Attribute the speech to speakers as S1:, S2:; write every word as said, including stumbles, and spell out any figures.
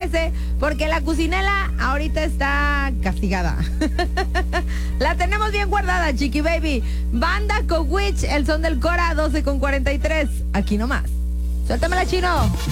S1: prepárese porque la cocinela ahorita está castigada. La tenemos bien guardada, Chiqui Baby. Banda con Witch, el son del Cora, doce con cuarenta y tres. Aquí nomás. Suéltamela, Chino.